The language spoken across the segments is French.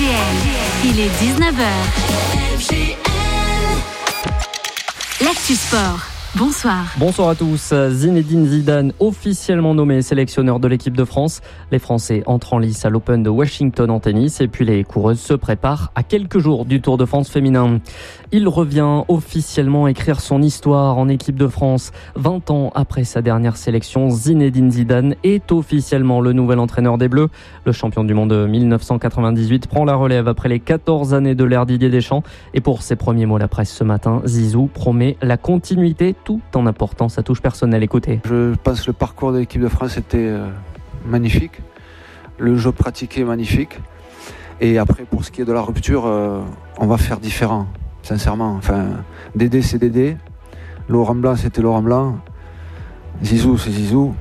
Il est 19h. L'actu sport. Bonsoir. Bonsoir à tous. Zinedine Zidane officiellement nommé sélectionneur de l'équipe de France. Les Français entrent en lice à l'Open de Washington en tennis et puis les coureuses se préparent à quelques jours du Tour de France féminin. Il revient officiellement écrire son histoire en équipe de France. 20 ans après sa dernière sélection, Zinedine Zidane est officiellement le nouvel entraîneur des Bleus. Le champion du monde de 1998 prend la relève après les 14 années de l'ère Didier Deschamps. Et pour ses premiers mots à la presse ce matin, Zizou promet la continuité tout en apportant sa touche personnelle. Écoutez. Je pense que le parcours de l'équipe de France était magnifique. Le jeu pratiqué est magnifique. Et après, pour ce qui est de la rupture, on va faire différent, sincèrement. Enfin, Dédé, c'est Dédé. Laurent Blanc, c'était Laurent Blanc. Zizou, c'est Zizou.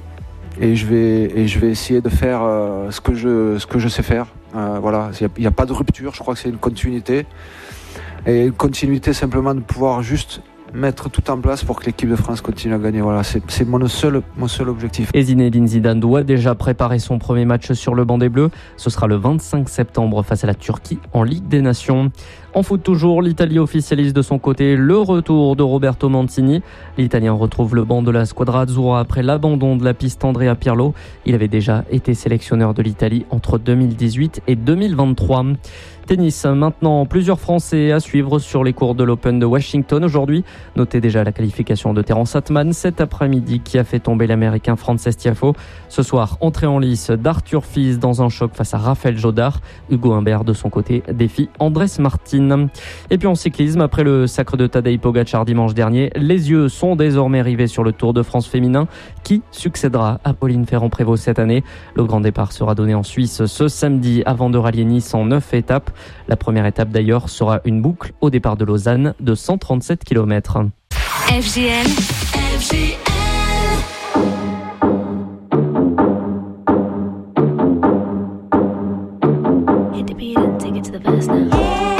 Et je vais essayer de faire ce que je sais faire. Voilà, il n'y a pas de rupture, je crois que c'est une continuité. Et une continuité simplement de pouvoir juste mettre tout en place pour que l'équipe de France continue à gagner. Voilà, c'est mon seul objectif. Et Zinedine Zidane doit déjà préparer son premier match sur le banc des Bleus. Ce sera le 25 septembre face à la Turquie en Ligue des Nations. En foot toujours, l'Italie officialise de son côté le retour de Roberto Mancini. L'Italien retrouve le banc de la Squadra Azzurra après l'abandon de la piste Andrea Pirlo. Il avait déjà été sélectionneur de l'Italie entre 2018 et 2023. Tennis, maintenant, plusieurs Français à suivre sur les cours de l'Open de Washington aujourd'hui. Notez déjà la qualification de Terence Attmann cet après-midi qui a fait tomber l'Américain Frances Tiafoe. Ce soir, entrée en lice d'Arthur Fils dans un choc face à Raphaël Jodard. Hugo Humbert, de son côté, défie Andrés Martin. Et puis en cyclisme, après le sacre de Tadej Pogačar dimanche dernier, les yeux sont désormais rivés sur le Tour de France féminin. Qui succédera à Pauline Ferrand-Prévot cette année? Le grand départ sera donné en Suisse ce samedi avant de rallier Nice en 9 étapes. La première étape d'ailleurs sera une boucle au départ de Lausanne de 137 km. FGL. Hit the beat and take it to the verse now.